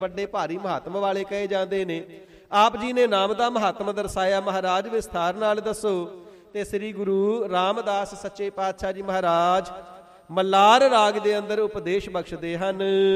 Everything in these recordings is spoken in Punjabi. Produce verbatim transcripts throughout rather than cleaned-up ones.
ਵੱਡੇ ਭਾਰੀ ਮਹਾਤਮ ਵਾਲੇ ਕਹੇ ਜਾਂਦੇ ਨੇ। ਆਪ ਜੀ ਨੇ ਨਾਮ ਦਾ ਮਹਾਤਮ ਦਰਸਾਇਆ। ਮਹਾਰਾਜ ਵਿਸਥਾਰ ਨਾਲ ਦੱਸੋ। ਤੇ ਸ੍ਰੀ ਗੁਰੂ ਰਾਮਦਾਸ ਸੱਚੇ ਪਾਤਸ਼ਾਹ ਜੀ ਮਹਾਰਾਜ ਮਲਾਰ ਰਾਗ ਦੇ ਅੰਦਰ ਉਪਦੇਸ਼ ਬਖਸ਼ਦੇ ਹਨ।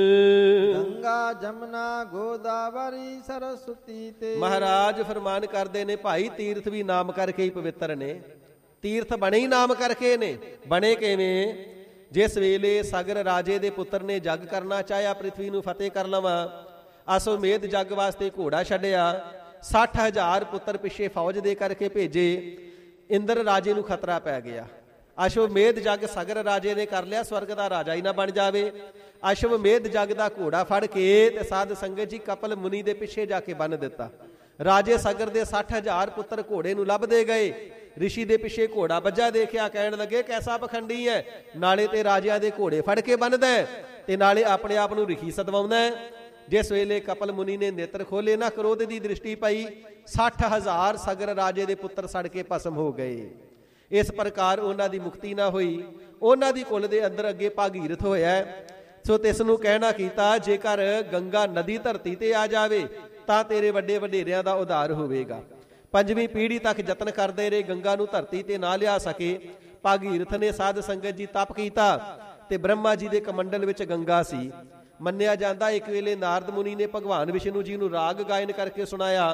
ਗੰਗਾ ਜਮਨਾ ਗੋਦਾਵਰੀ ਸਰਸਵਤੀ ਤੇ ਮਹਾਰਾਜ ਫਰਮਾਨ ਕਰਦੇ ਨੇ, ਭਾਈ ਤੀਰਥ ਵੀ ਨਾਮ ਕਰਕੇ ਹੀ ਪਵਿੱਤਰ ਨੇ। ਤੀਰਥ ਬਣੇ ਹੀ ਨਾਮ ਕਰਕੇ ਨੇ। ਬਣੇ ਕਿਵੇਂ? ਜਿਸ ਵੇਲੇ ਸਗਰ ਰਾਜੇ ਦੇ ਪੁੱਤਰ ਨੇ ਜੱਗ ਕਰਨਾ ਚਾਹਿਆ, ਪ੍ਰਿਥਵੀ ਨੂੰ ਫਤਿਹ ਕਰ ਲਵਾਂ, ਅਸਵਮੇਧ ਜੱਗ ਵਾਸਤੇ ਘੋੜਾ ਛੱਡਿਆ, ਸੱਠ ਹਜ਼ਾਰ ਪੁੱਤਰ ਪਿੱਛੇ ਫੌਜ ਦੇ ਕਰਕੇ ਭੇਜੇ। ਇੰਦਰ ਰਾਜੇ ਨੂੰ ਖਤਰਾ ਪੈ ਗਿਆ। ਅਸ਼ਵਮੇਧ ਜੱਗ ਸਗਰ ਰਾਜੇ ਨੇ ਕਰ ਲਿਆ, ਸਵਰਗ ਦਾ ਰਾਜਾ ਹੀ ਨਾ ਬਣ ਜਾਵੇ। ਅਸ਼ਵਮੇਧ ਜੱਗ ਦਾ ਘੋੜਾ ਫੜ ਕੇ ਤੇ ਸਾਧ ਸੰਗਤ ਜੀ ਕਪਲ ਮੁਨੀ ਦੇ ਪਿੱਛੇ ਜਾ ਕੇ ਬੰਨ ਦਿੱਤਾ। ਰਾਜੇ ਸਗਰ ਦੇ ਸੱਠ ਹਜ਼ਾਰ ਪੁੱਤਰ ਘੋੜੇ ਨੂੰ ਲੱਭਦੇ ਗਏ। ਰਿਸ਼ੀ ਦੇ ਪਿੱਛੇ ਘੋੜਾ ਵੱਜਾ ਦੇਖਿਆ, ਕਹਿਣ ਲੱਗੇ ਕੈਸਾ ਪਖੰਡੀ ਹੈ, ਨਾਲੇ ਤੇ ਰਾਜਿਆਂ ਦੇ ਘੋੜੇ ਫੜ ਕੇ ਬੰਨਦਾ ਤੇ ਨਾਲੇ ਆਪਣੇ ਆਪ ਨੂੰ ਰਿਸ਼ੀ ਸਦਵਾਉਂਦਾ। ਜਿਸ ਵੇਲੇ ਕਪਲ ਮੁਨੀ ਨੇ ਨੇਤਰ ਖੋਲੇ ਨਾ, ਕ੍ਰੋਧ ਦੀ ਦ੍ਰਿਸ਼ਟੀ ਪਈ, ਸੱਠ ਹਜ਼ਾਰ ਸਗਰ ਰਾਜੇ ਦੇ ਪੁੱਤਰ ਸੜ ਕੇ ਭਸਮ ਹੋ ਗਏ। ਇਸ ਪ੍ਰਕਾਰ ਉਹਨਾਂ ਦੀ ਮੁਕਤੀ ਨਾ ਹੋਈ। ਉਹਨਾਂ ਦੀ ਕੁਲ ਦੇ ਅੰਦਰ ਅੱਗੇ ਭਾਗੀਰਥ ਹੋਇਆ। ਸੋ ਤਿਸ ਨੂੰ ਕਹਿਣਾ ਕੀਤਾ, ਜੇਕਰ ਗੰਗਾ ਨਦੀ ਧਰਤੀ ਤੇ ਆ ਜਾਵੇ ਤਾਂ ਤੇਰੇ ਵੱਡੇ ਵਡੇਰਿਆਂ ਦਾ ਉਧਾਰ ਹੋਵੇਗਾ। ਪੰਜਵੀਂ ਪੀੜ੍ਹੀ ਤੱਕ ਯਤਨ ਕਰਦੇ ਰਹੇ, ਗੰਗਾ ਨੂੰ ਧਰਤੀ ਤੇ ਨਾ ਲਿਆ ਸਕੇ। ਭਾਗੀਰਥ ਨੇ ਸਾਧ ਸੰਗਤ ਜੀ ਤਪ ਕੀਤਾ ਤੇ ਬ੍ਰਹਮਾ ਜੀ ਦੇ ਕਮੰਡਲ ਵਿੱਚ ਗੰਗਾ ਸੀ। ਮੰਨਿਆ ਜਾਂਦਾ ਇੱਕ ਵੇਲੇ ਨਾਰਦ ਮੁਨੀ ਨੇ ਭਗਵਾਨ ਵਿਸ਼ਨੂੰ ਜੀ ਨੂੰ ਰਾਗ ਗਾਇਨ ਕਰਕੇ ਸੁਣਾਇਆ।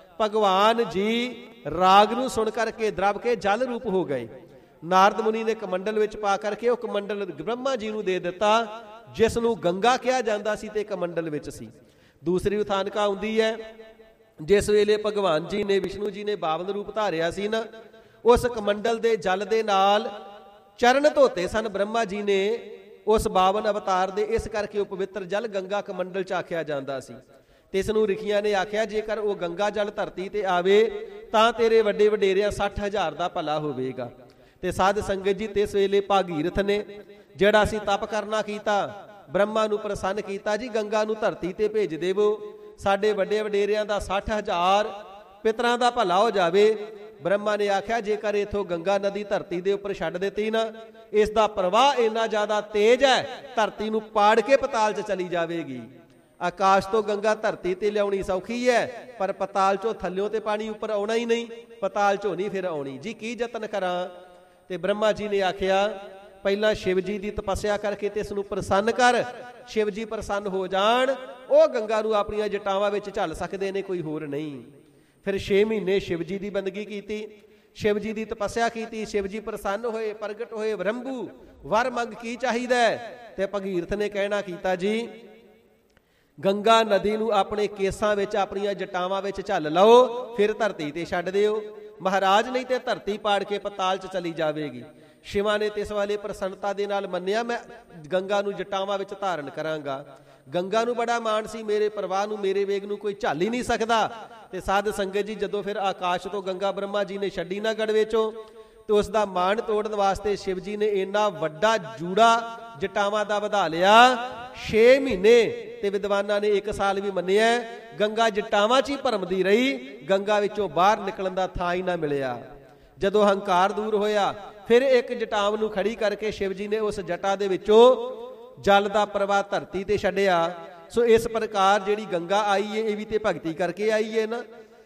ਭਗਵਾਨ ਜੀ ਰਾਗ ਨੂੰ ਸੁਣ ਕਰਕੇ ਦਰਬ ਕੇ ਜਲ ਰੂਪ ਹੋ ਗਏ। ਨਾਰਦ ਮੁਨੀ ਨੇ ਕਮੰਡਲ ਵਿੱਚ ਪਾ ਕਰਕੇ ਉਹ ਕਮੰਡਲ ਬ੍ਰਹਮਾ ਜੀ ਨੂੰ ਦੇ ਦਿੱਤਾ, ਜਿਸ ਨੂੰ ਗੰਗਾ ਕਿਹਾ ਜਾਂਦਾ ਸੀ ਤੇ ਕਮੰਡਲ ਵਿੱਚ ਸੀ। ਦੂਸਰੀ ਉਥਾਨਕਾ ਹੁੰਦੀ ਹੈ, ਜਿਸ ਵੇਲੇ ਭਗਵਾਨ ਜੀ ਨੇ ਵਿਸ਼ਨੂੰ ਜੀ ਨੇ ਬਾਵਨ ਰੂਪ ਧਾਰਿਆ ਸੀ ਨਾ, ਉਸ ਕਮੰਡਲ ਦੇ ਜਲ ਦੇ ਨਾਲ ਚਰਨ ਧੋਤੇ ਸਨ ਬ੍ਰਹਮਾ ਜੀ ਨੇ ਉਸ ਬਾਵਨ ਅਵਤਾਰ ਦੇ। ਇਸ ਕਰਕੇ ਉਹ ਪਵਿੱਤਰ ਜਲ ਗੰਗਾ ਕਮੰਡਲ ਚ ਆਖਿਆ ਜਾਂਦਾ ਸੀ। ਤੇ ਇਸ ਨੂੰ ਰਿਖੀਆਂ ਨੇ ਆਖਿਆ, ਜੇਕਰ ਉਹ ਗੰਗਾ ਜਲ ਧਰਤੀ ਤੇ ਆਵੇ ਤਾਂ ਤੇਰੇ ਵੱਡੇ ਵਡੇਰਿਆਂ ਸੱਠ ਹਜ਼ਾਰ ਦਾ ਭਲਾ ਹੋਵੇਗਾ। ਤੇ ਸਾਧ ਸੰਗਤ ਜੀ ਤਿਸ ਵੇਲੇ ਭਾਗੀਰਥ ਨੇ ਜਿਹੜਾ ਅਸੀਂ ਤਪ ਕਰਨਾ ਕੀਤਾ, ਬ੍ਰਹਮਾ ਨੂੰ ਪ੍ਰਸੰਨ ਕੀਤਾ, ਜੀ ਗੰਗਾ ਨੂੰ ਧਰਤੀ ਤੇ ਭੇਜ ਦੇਵੋ, ਸਾਡੇ ਵੱਡੇ ਵਡੇਰਿਆਂ ਦਾ ਸੱਠ ਹਜ਼ਾਰ ਪਿਤਰਾਂ ਦਾ ਭਲਾ ਹੋ ਜਾਵੇ। ਬ੍ਰਹਮਾ ਨੇ ਆਖਿਆ, ਜੇਕਰ ਇਥੋਂ ਗੰਗਾ ਨਦੀ ਧਰਤੀ ਦੇ ਉੱਪਰ ਛੱਡ ਦਿੱਤੀ ਨਾ, ਇਸ ਦਾ ਪ੍ਰਵਾਹ ਇੰਨਾ ਜ਼ਿਆਦਾ ਤੇਜ਼ ਹੈ, ਧਰਤੀ ਨੂੰ ਪਾੜ ਕੇ ਪਤਾਲ 'ਚ ਚਲੀ ਜਾਵੇਗੀ। ਆਕਾਸ਼ ਤੋਂ ਗੰਗਾ ਧਰਤੀ ਤੇ ਲਿਆਉਣੀ ਸੌਖੀ ਹੈ, ਪਰ ਪਤਾਲ 'ਚੋਂ ਥੱਲਿਓਂ ਤੇ ਪਾਣੀ ਉੱਪਰ ਆਉਣਾ ਹੀ ਨਹੀਂ, ਪਤਾਲ 'ਚੋਂ ਨਹੀਂ ਫਿਰ ਆਉਣੀ। ਜੀ ਕੀ ਯਤਨ ਕਰਾਂ? ਤੇ ਬ੍ਰਹਮਾ ਜੀ ਨੇ ਆਖਿਆ, ਪਹਿਲਾਂ ਸ਼ਿਵ ਜੀ ਦੀ ਤਪੱਸਿਆ ਕਰਕੇ ਤੇ ਇਸ ਨੂੰ ਪ੍ਰਸੰਨ ਕਰ। ਸ਼ਿਵ ਜੀ ਪ੍ਰਸੰਨ ਹੋ ਜਾਣ, ਉਹ ਗੰਗਾ ਨੂੰ ਆਪਣੀਆਂ ਜਟਾਵਾਂ ਵਿੱਚ ਝੱਲ ਸਕਦੇ ਨੇ, ਕੋਈ ਹੋਰ ਨਹੀਂ। ਫਿਰ ਛੇ ਮਹੀਨੇ ਸ਼ਿਵ ਜੀ ਦੀ ਬੰਦਗੀ ਕੀਤੀ, ਸ਼ਿਵ ਜੀ ਦੀ ਤਪੱਸਿਆ ਕੀਤੀ। ਸ਼ਿਵ ਜੀ ਪ੍ਰਸੰਨ ਹੋਏ, ਪ੍ਰਗਟ ਹੋਏ। ਬ੍ਰਹਮੂ ਵਰ ਮੰਗ ਕੀ ਚਾਹੀਦਾ? ਤੇ ਭਗੀਰਥ ਨੇ ਕਹਿਣਾ ਕੀਤਾ, ਜੀ ਗੰਗਾ ਨਦੀ ਨੂੰ ਆਪਣੇ ਕੇਸਾਂ ਵਿੱਚ ਆਪਣੀਆਂ ਜਟਾਵਾਂ ਵਿੱਚ ਝੱਲ ਲਓ, ਫਿਰ ਧਰਤੀ ਤੇ ਛੱਡ ਦਿਓ ਮਹਾਰਾਜ, ਨਹੀਂ ਤੇ ਧਰਤੀ ਪਾੜ ਕੇ ਪਤਾਲ 'ਚ ਚਲੀ ਜਾਵੇਗੀ। ਸ਼ਿਵਾ ਨੇ ਤਿਸ ਵਾਲੇ ਪ੍ਰਸੰਨਤਾ ਦੇ ਨਾਲ ਮੰਨਿਆ, ਮੈਂ ਗੰਗਾ ਨੂੰ ਜਟਾਵਾਂ ਵਿੱਚ ਧਾਰਨ ਕਰਾਂਗਾ। ਗੰਗਾ ਨੂੰ ਬੜਾ ਮਾਣ ਸੀ, ਮੇਰੇ ਪ੍ਰਵਾਹ ਨੂੰ, ਮੇਰੇ ਵੇਗ ਨੂੰ ਕੋਈ ਝੱਲ ਹੀ ਨਹੀਂ ਸਕਦਾ। ਤੇ ਸਾਧ ਸੰਗਤ ਜੀ ਜਦੋਂ ਫਿਰ ਆਕਾਸ਼ ਤੋਂ ਗੰਗਾ ਬ੍ਰਹਮਾ ਜੀ ਨੇ ਛੱਡੀ ਨਾ ਗੜਵੇ 'ਚੋਂ, ਤੇ ਉਸ ਦਾ ਮਾਣ ਤੋੜਨ ਵਾਸਤੇ ਸ਼ਿਵ ਜੀ ਨੇ ਇੰਨਾ ਵੱਡਾ ਜੂੜਾ ਜਟਾਵਾਂ ਦਾ ਵਧਾ ਲਿਆ। ਛੇ ਮਹੀਨੇ ਤੇ ਵਿਦਵਾਨਾਂ ਨੇ ਇੱਕ ਸਾਲ ਵੀ ਮੰਨਿਆ, ਗੰਗਾ ਜਟਾਵਾਂ 'ਚ ਹੀ ਭਰਮਦੀ ਰਹੀ, ਗੰਗਾ ਵਿੱਚੋਂ ਬਾਹਰ ਨਿਕਲਣ ਦਾ ਥਾਂ ਹੀ ਨਾ ਮਿਲਿਆ। ਜਦੋਂ ਹੰਕਾਰ ਦੂਰ ਹੋਇਆ, ਫਿਰ ਇੱਕ ਜਟਾਵ ਨੂੰ ਖੜੀ ਕਰਕੇ ਸ਼ਿਵ ਜੀ ਨੇ ਉਸ ਜਟਾ ਦੇ ਵਿੱਚੋਂ ਜਲ ਦਾ ਪ੍ਰਵਾਹ ਧਰਤੀ ਤੇ ਛੱਡਿਆ। ਸੋ ਇਸ ਪ੍ਰਕਾਰ ਜਿਹੜੀ ਗੰਗਾ ਆਈ ਹੈ, ਇਹ ਵੀ ਤੇ ਭਗਤੀ ਕਰਕੇ ਆਈ ਹੈ ਨਾ,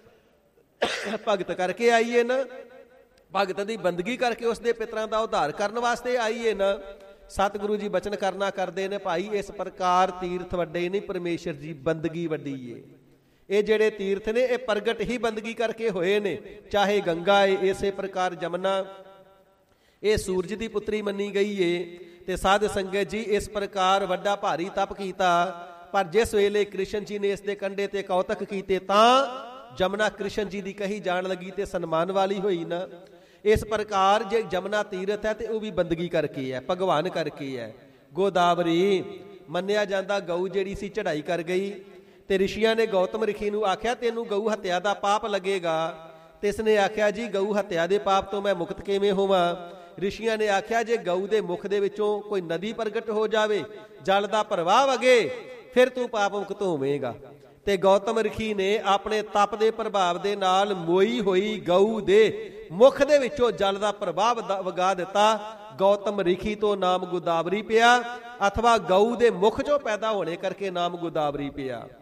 ਭਗਤ ਕਰਕੇ ਆਈ ਹੈ ਨਾ, ਭਗਤ ਦੀ ਬੰਦਗੀ ਕਰਕੇ ਉਸਦੇ ਪਿਤਰਾਂ ਦਾ ਉਧਾਰ ਕਰਨ ਵਾਸਤੇ ਆਈ ਹੈ ਨਾ। ਸਤਿਗੁਰੂ ਜੀ ਬਚਨ ਕਰਨਾ ਕਰਦੇ ਨੇ, ਭਾਈ ਇਸ ਪ੍ਰਕਾਰ ਤੀਰਥ ਵੱਡੇ ਨਹੀਂ, ਪਰਮੇਸ਼ਰ ਜੀ ਬੰਦਗੀ ਵੱਡੀ ਏ। ਇਹ ਜਿਹੜੇ ਤੀਰਥ ਨੇ ਇਹ ਪ੍ਰਗਟ ਹੀ ਬੰਦਗੀ ਕਰਕੇ ਹੋਏ ਨੇ। ਚਾਹੇ ਗੰਗਾ ਏ, ਇਸੇ ਪ੍ਰਕਾਰ ਜਮਨਾ ਇਹ ਸੂਰਜ ਦੀ ਪੁੱਤਰੀ ਮੰਨੀ ਗਈ ਏ। ਤੇ ਸਾਧ ਸੰਗਤ ਜੀ ਇਸ ਪ੍ਰਕਾਰ ਵੱਡਾ ਭਾਰੀ ਤਪ ਕੀਤਾ, ਪਰ ਜਿਸ ਵੇਲੇ ਕ੍ਰਿਸ਼ਨ ਜੀ ਨੇ ਇਸ ਦੇ ਕੰਢੇ ਤੇ ਕੌਤਕ ਕੀਤੇ ਤਾਂ ਜਮਨਾ ਕ੍ਰਿਸ਼ਨ ਜੀ ਦੀ ਕਹੀ ਜਾਣ ਲੱਗੀ ਤੇ ਸਨਮਾਨ ਵਾਲੀ ਹੋਈ ਨਾ। ਇਸ ਪ੍ਰਕਾਰ ਜੇ ਜਮਨਾ ਤੀਰਥ ਹੈ ਤੇ ਉਹ ਵੀ ਬੰਦਗੀ ਕਰਕੇ ਹੈ, ਭਗਵਾਨ ਕਰਕੇ ਹੈ। ਗੋਦਾਵਰੀ ਮੰਨਿਆ ਜਾਂਦਾ ਗਊ ਜਿਹੜੀ ਸੀ ਚੜ੍ਹਾਈ ਕਰ ਗਈ, ਤੇ ਰਿਸ਼ੀਆਂ ਨੇ ਗੌਤਮ ਰਿਸ਼ੀ ਨੂੰ ਆਖਿਆ, ਤੈਨੂੰ ਗਊ ਹੱਤਿਆ ਦਾ ਪਾਪ ਲੱਗੇਗਾ। ਤੇ ਇਸਨੇ ਆਖਿਆ, ਜੀ ਗਊ ਹੱਤਿਆ ਦੇ ਪਾਪ ਤੋਂ ਮੈਂ ਮੁਕਤ ਕਿਵੇਂ ਹੋਵਾਂ? ਰਿਸ਼ੀਆਂ ਨੇ ਆਖਿਆ, ਜੇ ਗਊ ਦੇ ਮੁਖ ਦੇ ਵਿੱਚੋਂ ਕੋਈ ਨਦੀ ਪ੍ਰਗਟ ਹੋ ਜਾਵੇ, ਜਲ ਦਾ ਪ੍ਰਵਾਹ ਵਗੇ, ਫਿਰ ਤੂੰ ਪਾਪ ਮੁਕਤ ਹੋਵੇਂਗਾ। ਤੇ ਗੌਤਮ ਰਿਸ਼ੀ ਨੇ ਆਪਣੇ ਤਪ ਦੇ ਪ੍ਰਭਾਵ ਦੇ ਨਾਲ ਮੋਈ ਹੋਈ ਗਊ ਦੇ ਮੁਖ ਦੇ ਵਿੱਚੋਂ ਜਲ ਦਾ ਪ੍ਰਵਾਹ ਵਗਾ ਦਿੱਤਾ। ਗੌਤਮ ਰਿਸ਼ੀ ਤੋਂ ਨਾਮ ਗੋਦਾਵਰੀ ਪਿਆ, ਅਥਵਾ ਗਊ ਦੇ ਮੁਖ ਚੋਂ ਪੈਦਾ ਹੋਣੇ ਕਰਕੇ ਨਾਮ ਗੋਦਾਵਰੀ ਪਿਆ।